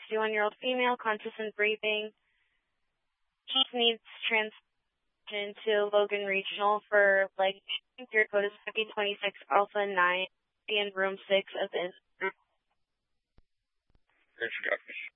61-year-old female, conscious and breathing. Just needs transportation to Logan Regional for leg. Your code is 5026 Alpha 9 in room 6 of the. Roger, copy.